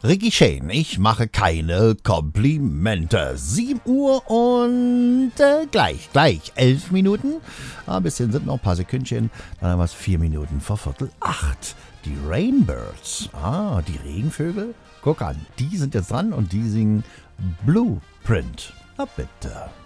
Ricky Shane, ich mache keine Komplimente. 7 Uhr und gleich, 11 Minuten. Ein bisschen sind noch ein paar Sekündchen. Dann haben wir es 4 Minuten vor Viertel 8. Die Rainbirds, die Regenvögel. Guck an, die sind jetzt dran und die singen Blueprint. Na bitte.